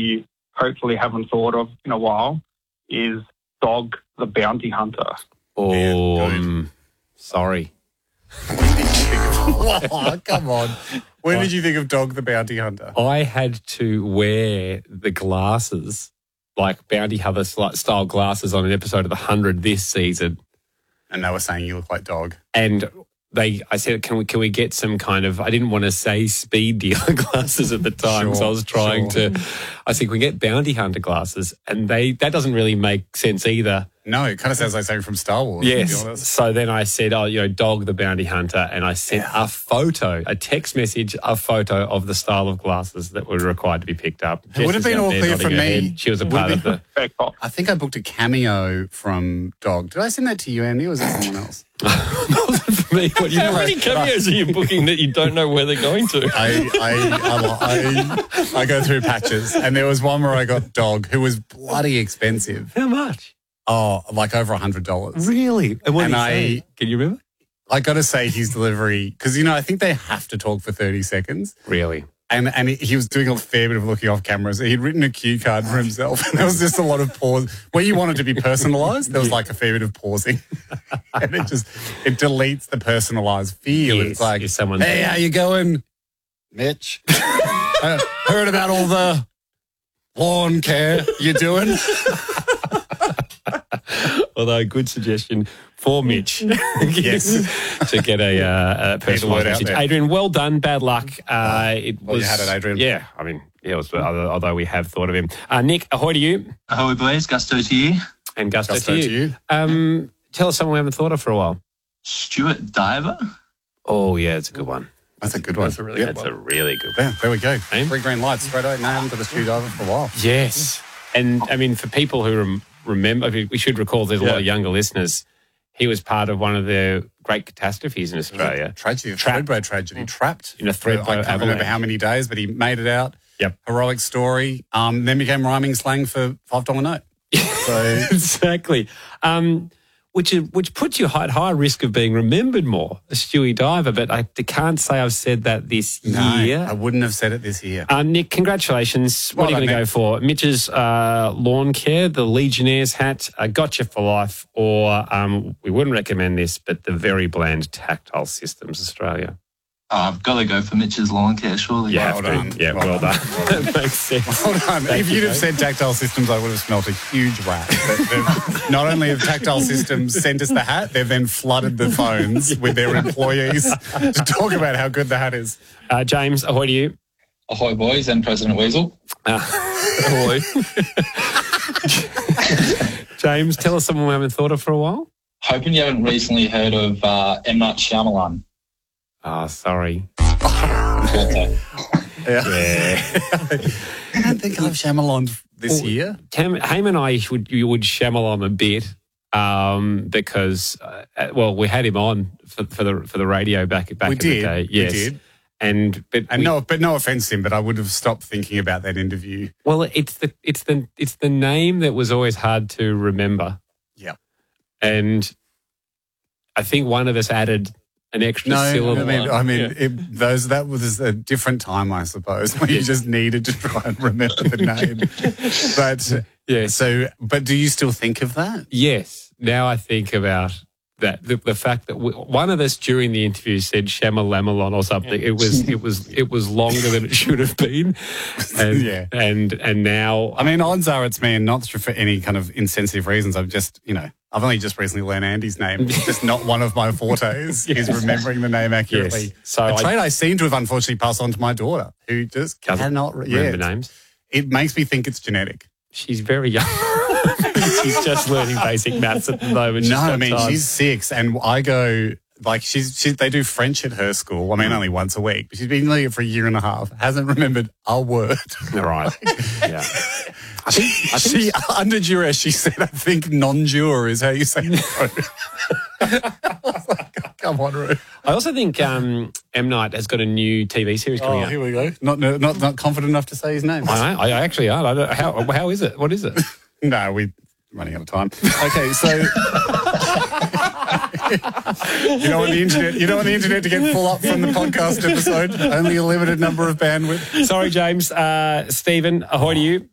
you hopefully haven't thought of in a while is Dog the Bounty Hunter. Oh, sorry. Oh, come on. When did you think of Dog the Bounty Hunter? I had to wear the glasses, like Bounty Hunter style glasses on an episode of The 100 this season. And they were saying you look like Dog. And I said, can we get some kind of, I didn't want to say speed dealer glasses at the time, so I was trying to, I said, can we get Bounty Hunter glasses? And that doesn't really make sense either. No, it kind of sounds like something from Star Wars. Yes. To be honest. So then I said, Dog the Bounty Hunter, and I sent a text message, a photo of the style of glasses that were required to be picked up. It would have been all clear from me. She was a part of the... I think I booked a cameo from Dog. Did I send that to you, Andy, or was that someone else? That wasn't for me. How many cameos are you booking that you don't know where they're going to? I go through patches, and there was one where I got Dog, who was bloody expensive. How much? Oh, like over $100. Really? And what did he say? Can you remember? I got to say his delivery, because, I think they have to talk for 30 seconds. Really? And he was doing a fair bit of looking off camera. So he'd written a cue card for himself, and there was just a lot of pause. Where you wanted to be personalised, there was like a fair bit of pausing. And it deletes the personalised feel. Yes, it's like, hey, how you going, Mitch? Heard about all the lawn care you're doing? Although, good suggestion for Mitch. Yes. To get a personalised message. Adrian, well done. Bad luck. You had it, Adrian. Yeah. I mean, although we have thought of him. Nick, ahoy to you. Ahoy, boys. Gusto to you. And gusto to you. Tell us someone we haven't thought of for a while. Stuart Diver. Oh, yeah, it's a good one. That's a good one. That's a really good one. Yeah, there we go. Hey? 3 green lights straight away. No, I haven't got a Stuart Diver for a while. Yes. And, I mean, for people who remember, we should recall there's a lot of younger listeners. He was part of one of the great catastrophes in Australia. Tragedy, Threadbow tragedy. Trapped in a Threadbow I can't remember how many days, but he made it out. Yep. Heroic story. Then became rhyming slang for $5 note. So exactly. Which puts you at high risk of being remembered more, a Stewie Diver, but I can't say I've said that this year. I wouldn't have said it this year. Nick, congratulations. What are you going to go for? Mitch's lawn care, the Legionnaires hat, Gotcha for Life, or we wouldn't recommend this, but the very bland Tactile Systems Australia. I've got to go for Mitch's lawn care, surely. Yeah, well done. Yeah, well done. That makes sense. Well done. If you'd have said Tactile Systems, I would have smelt a huge rat. But not only have Tactile Systems sent us the hat, they've then flooded the phones with their employees to talk about how good the hat is. James, ahoy to you. Ahoy, boys, and President Weasel. Ahoy. James, tell us someone we haven't thought of for a while. Hoping you haven't recently heard of M. Night Shyamalan. Sorry. Yeah. Yeah. I don't think I've Shyamalan this year. Haim and I you would Shyamalan a bit because we had him on for the radio back in the day. Yes. We did. But no offence to him, but I would have stopped thinking about that interview. Well, it's the name that was always hard to remember. Yeah. And I think one of us added an extra syllable. That was a different time, I suppose, when you just needed to try and remember the name. But yeah. But do you still think of that? Yes. Now I think about that. The fact that one of us during the interview said Shamalamalon or something. It was longer than it should have been. And, and now, I mean, odds are it's me, and not for any kind of insensitive reasons. I've only just recently learned Andy's name. It's just not one of my fortes is remembering the name accurately. Yes. So a trait I seem to have unfortunately passed on to my daughter, who just cannot remember names. It makes me think it's genetic. She's very young. She's just learning basic maths at the moment. She's 6, and I go like they do French at her school. I mean, only once a week, but she's been doing it for a year and a half. Hasn't remembered a word. Right. Yeah. I think she under duress. She said, "I think non-jure is how you say it." Come on, Roo. I also think M. Night has got a new TV series coming out. Here we go. Not confident enough to say his name. I actually aren't. I don't, how is it? What is it? No, we're running out of time. Okay, so you don't want the internet to get full up from the podcast episode. Only a limited number of bandwidth. Sorry, James. Stephen, ahoy to you.